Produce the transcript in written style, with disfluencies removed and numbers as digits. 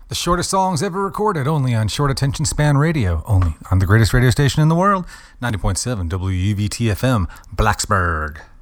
The shortest songs ever recorded, only on Short Attention Span Radio, only on the greatest radio station in the world, 90.7 WUVT-FM, Blacksburg.